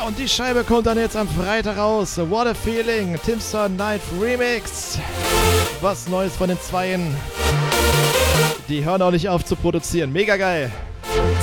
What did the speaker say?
und die Scheibe kommt dann jetzt am Freitag raus. What a Feeling, Timster Night Remix. Was Neues von den Zweien. Die hören auch nicht auf zu produzieren. Mega geil.